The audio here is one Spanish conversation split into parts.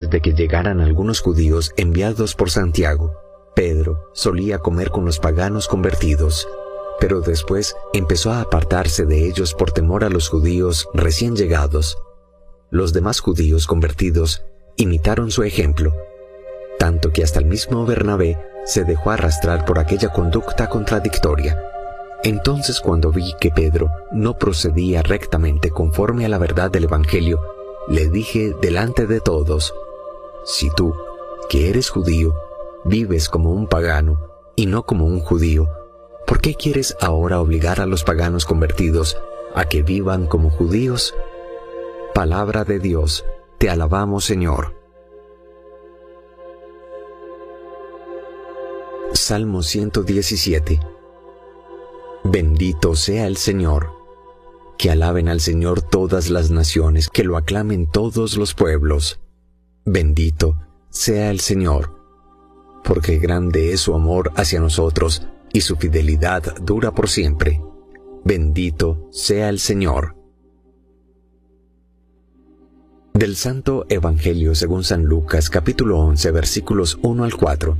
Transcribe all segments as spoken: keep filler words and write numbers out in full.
de que llegaran algunos judíos enviados por Santiago. Pedro solía comer con los paganos convertidos, pero después empezó a apartarse de ellos por temor a los judíos recién llegados. Los demás judíos convertidos imitaron su ejemplo, tanto que hasta el mismo Bernabé se dejó arrastrar por aquella conducta contradictoria. Entonces, cuando vi que Pedro no procedía rectamente conforme a la verdad del Evangelio, le dije delante de todos: si tú, que eres judío, vives como un pagano y no como un judío, ¿por qué quieres ahora obligar a los paganos convertidos a que vivan como judíos? Palabra de Dios, te alabamos, Señor. Salmo ciento diecisiete. Bendito sea el Señor. Que alaben al Señor todas las naciones, que lo aclamen todos los pueblos. Bendito sea el Señor, porque grande es su amor hacia nosotros, y su fidelidad dura por siempre. Bendito sea el Señor. Del Santo Evangelio según San Lucas, capítulo once, versículos uno al cuatro.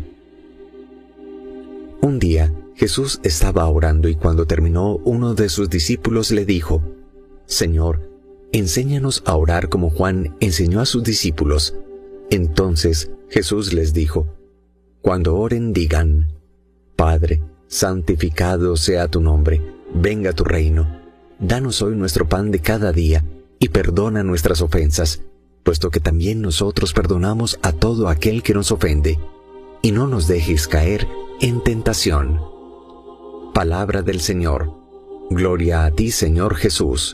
Un día, Jesús estaba orando y cuando terminó, uno de sus discípulos le dijo: Señor, enséñanos a orar como Juan enseñó a sus discípulos. Entonces Jesús les dijo: Cuando oren, digan: Padre, santificado sea tu nombre, venga tu reino. Danos hoy nuestro pan de cada día, y perdona nuestras ofensas, puesto que también nosotros perdonamos a todo aquel que nos ofende. Y no nos dejes caer en tentación. Palabra del Señor. Gloria a ti, Señor Jesús.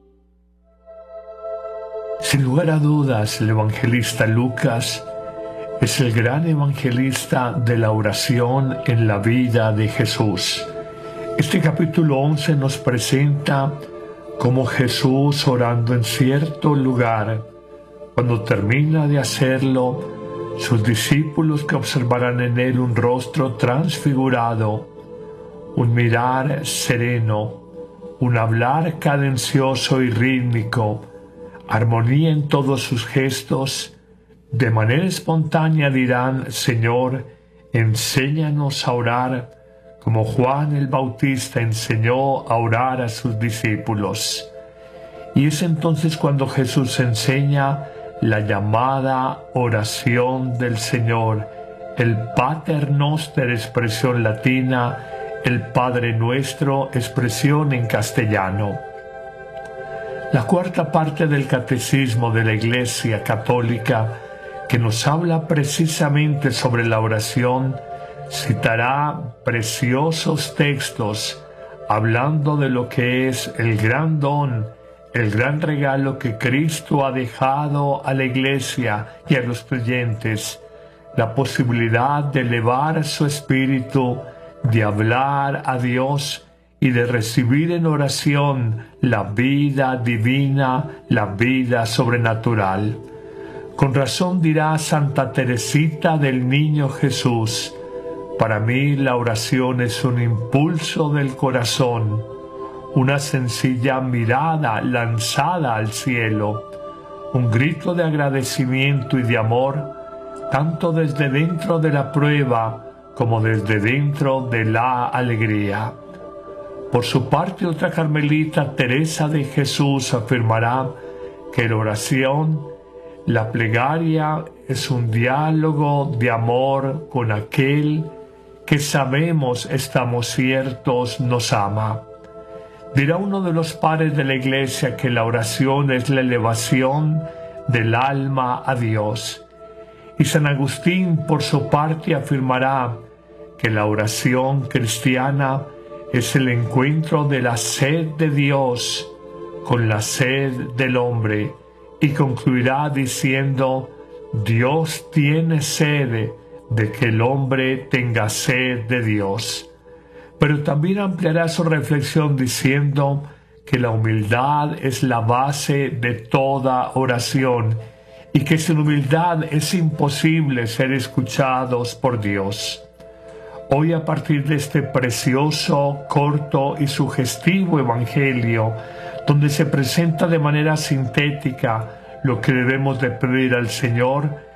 Sin lugar a dudas, el evangelista Lucas es el gran evangelista de la oración en la vida de Jesús. Este capítulo once nos presenta cómo Jesús, orando en cierto lugar, cuando termina de hacerlo, sus discípulos, que observarán en él un rostro transfigurado, un mirar sereno, un hablar cadencioso y rítmico, armonía en todos sus gestos, de manera espontánea dirán: Señor, enséñanos a orar como Juan el Bautista enseñó a orar a sus discípulos. Y es entonces cuando Jesús enseña la llamada oración del Señor, el Pater Noster, expresión latina, el Padre Nuestro, expresión en castellano. La cuarta parte del Catecismo de la Iglesia Católica, que nos habla precisamente sobre la oración, citará preciosos textos hablando de lo que es el gran don, el gran regalo que Cristo ha dejado a la Iglesia y a los creyentes, la posibilidad de elevar su espíritu, de hablar a Dios y de recibir en oración la vida divina, la vida sobrenatural. Con razón dirá Santa Teresita del Niño Jesús: para mí la oración es un impulso del corazón, una sencilla mirada lanzada al cielo, un grito de agradecimiento y de amor, tanto desde dentro de la prueba como desde dentro de la alegría. Por su parte, otra carmelita, Teresa de Jesús, afirmará que la oración, la plegaria, es un diálogo de amor con aquel que sabemos, estamos ciertos, nos ama. Dirá uno de los padres de la Iglesia que la oración es la elevación del alma a Dios. Y San Agustín, por su parte, afirmará que la oración cristiana es el encuentro de la sed de Dios con la sed del hombre, y concluirá diciendo: Dios tiene sed de que el hombre tenga sed de Dios. Pero también ampliará su reflexión diciendo que la humildad es la base de toda oración y que sin humildad es imposible ser escuchados por Dios. Hoy, a partir de este precioso, corto y sugestivo Evangelio, donde se presenta de manera sintética lo que debemos de pedir al Señor,